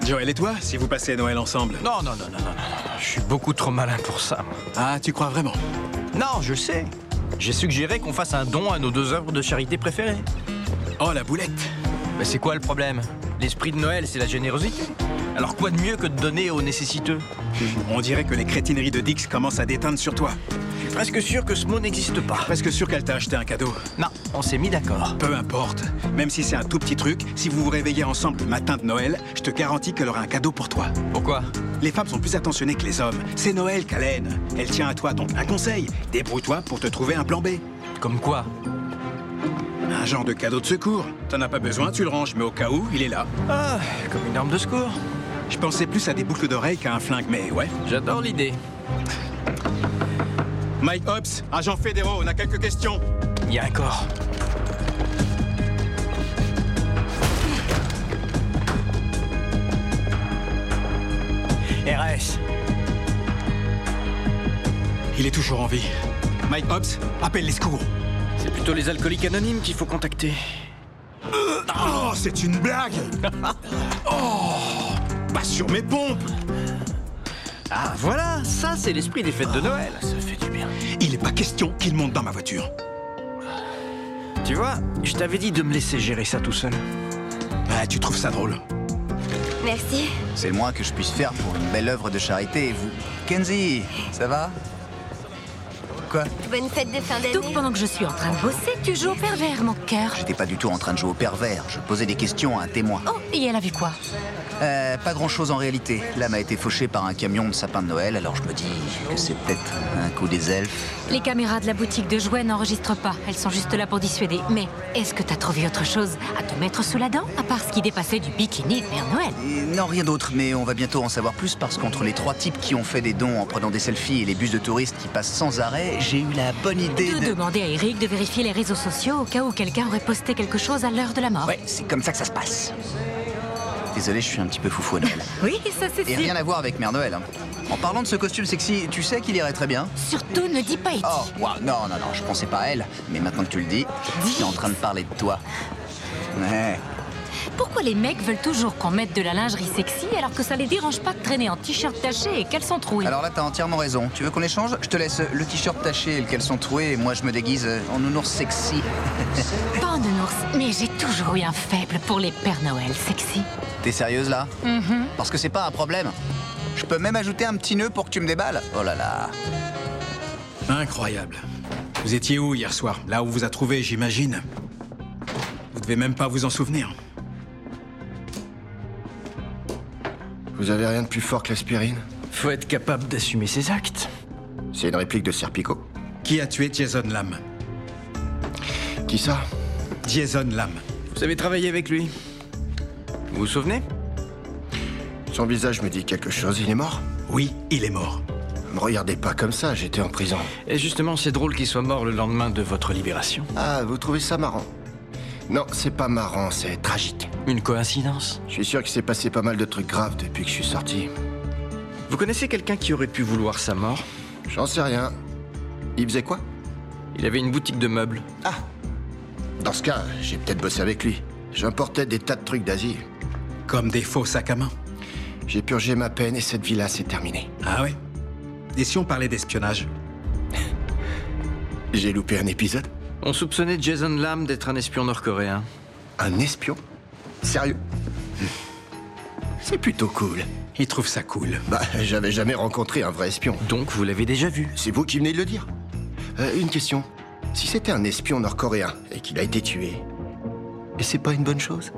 Joël et toi, si vous passez Noël ensemble. Non. Je suis beaucoup trop malin pour ça. Ah, tu crois vraiment? Non, je sais. J'ai suggéré qu'on fasse un don à nos 2 œuvres de charité préférées. Oh, la boulette. Mais c'est quoi le problème? L'esprit de Noël, c'est la générosité. Alors quoi de mieux que de donner aux nécessiteux? On dirait que les crétineries de Dix commencent à déteindre sur toi. Je suis presque sûr que ce mot n'existe pas. Presque sûr qu'elle t'a acheté un cadeau. Non, on s'est mis d'accord. Peu importe. Même si c'est un tout petit truc, si vous vous réveillez ensemble le matin de Noël, je te garantis qu'elle aura un cadeau pour toi. Pourquoi? Les femmes sont plus attentionnées que les hommes. C'est Noël, Kalen. Elle tient à toi, donc un conseil. Débrouille-toi pour te trouver un plan B. Comme quoi? Un genre de cadeau de secours. T'en as pas besoin, tu le ranges, mais au cas où, il est là. Ah, comme une arme de secours. Je pensais plus à des boucles d'oreilles qu'à un flingue, mais ouais. J'adore l'idée. Mike Hobbs, agent fédéraux, on a quelques questions. Il y a un corps. RS. Il est toujours en vie. Mike Hobbs, appelle les secours. C'est plutôt les alcooliques anonymes qu'il faut contacter. Oh, c'est une blague. Oh, pas sur mes pompes. Ah, voilà, ça c'est l'esprit des fêtes de Noël. Ça fait du bien. Il n'est pas question qu'il monte dans ma voiture. Tu vois, je t'avais dit de me laisser gérer ça tout seul. Ah, tu trouves ça drôle? Merci. C'est le moins que je puisse faire pour une belle œuvre de charité. Et vous, Kenzie, ça va? Quoi? Bonne fête de fin d'année. Donc pendant que je suis en train de bosser, tu joues au pervers, mon cœur. J'étais pas du tout en train de jouer au pervers. Je posais des questions à un témoin. Oh, et elle a vu quoi? Pas grand-chose en réalité. L'âme a été fauchée par un camion de sapin de Noël, alors je me dis que c'est peut-être un coup des elfes. Les caméras de la boutique de jouets n'enregistrent pas. Elles sont juste là pour dissuader. Mais est-ce que t'as trouvé autre chose à te mettre sous la dent? À part ce qui dépassait du bikini de Père Noël. Et non, rien d'autre, mais on va bientôt en savoir plus parce qu'entre les 3 types qui ont fait des dons en prenant des selfies et les bus de touristes qui passent sans arrêt, j'ai eu la bonne idée De demander à Eric de vérifier les réseaux sociaux au cas où quelqu'un aurait posté quelque chose à l'heure de la mort. Ouais, c'est comme ça que ça se passe. Désolé, je suis un petit peu foufou à Noël. Oui, ça c'est Et sûr. rien à voir avec Mère Noël. Hein. En parlant de ce costume sexy, tu sais qu'il irait très bien? Surtout ne dis pas Eti. Oh, wow, non, je pensais pas à elle. Mais maintenant que tu le dis, je suis en train de parler de toi. Ouais. Pourquoi les mecs veulent toujours qu'on mette de la lingerie sexy alors que ça les dérange pas de traîner en t-shirt taché et caleçon troué? Alors là, t'as entièrement raison. Tu veux qu'on échange? Je te laisse le t-shirt taché et le caleçon troué et moi je me déguise en nounours sexy. Pas en nounours, mais j'ai toujours eu un faible pour les Pères Noël sexy. T'es sérieuse là? Parce que c'est pas un problème. Je peux même ajouter un petit nœud pour que tu me déballes. Oh là là. Incroyable. Vous étiez où hier soir? Là où vous a trouvé, j'imagine. Vous devez même pas vous en souvenir. Vous avez rien de plus fort que l'aspirine? Faut être capable d'assumer ses actes. C'est une réplique de Serpico. Qui a tué Jason Lam? Qui ça? Jason Lam. Vous avez travaillé avec lui. Vous vous souvenez? Son visage me dit quelque chose, il est mort? Oui, il est mort. Me regardez pas comme ça, j'étais en prison. Et justement, c'est drôle qu'il soit mort le lendemain de votre libération. Ah, vous trouvez ça marrant? Non, c'est pas marrant, c'est tragique. Une coïncidence? Je suis sûr qu'il s'est passé pas mal de trucs graves depuis que je suis sorti. Vous connaissez quelqu'un qui aurait pu vouloir sa mort? J'en sais rien. Il faisait quoi? Il avait une boutique de meubles. Ah! Dans ce cas, j'ai peut-être bossé avec lui. J'importais des tas de trucs d'Asie. Comme des faux sacs à main. J'ai purgé ma peine et cette vie-là, c'est terminé. Ah ouais? Et si on parlait d'espionnage? J'ai loupé un épisode? On soupçonnait Jason Lam d'être un espion nord-coréen. Un espion? Sérieux? C'est plutôt cool. Il trouve ça cool. Bah, j'avais jamais rencontré un vrai espion. Donc vous l'avez déjà vu? C'est vous qui venez de le dire. Une question. Si c'était un espion nord-coréen et qu'il a été tué, et c'est pas une bonne chose?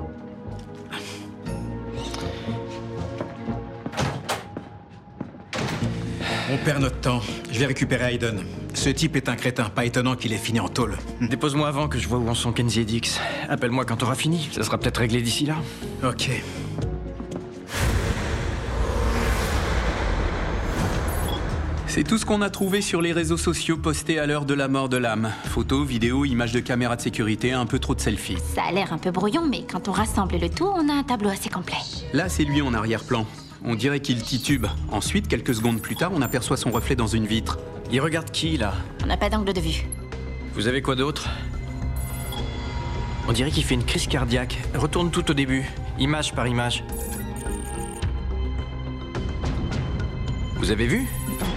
On perd notre temps. Je vais récupérer Hayden. Ce type est un crétin, pas étonnant qu'il ait fini en tôle. Dépose-moi avant que je vois où en sont Kenzie et Dix. Appelle-moi quand t'auras fini. Ça sera peut-être réglé d'ici là. Ok. C'est tout ce qu'on a trouvé sur les réseaux sociaux postés à l'heure de la mort de l'âme. Photos, vidéos, images de caméras de sécurité, un peu trop de selfies. Ça a l'air un peu brouillon, mais quand on rassemble le tout, on a un tableau assez complet. Là, c'est lui en arrière-plan. On dirait qu'il titube. Ensuite, quelques secondes plus tard, on aperçoit son reflet dans une vitre. Il regarde qui, là? On n'a pas d'angle de vue. Vous avez quoi d'autre? On dirait qu'il fait une crise cardiaque. Retourne tout au début, image par image. Vous avez vu?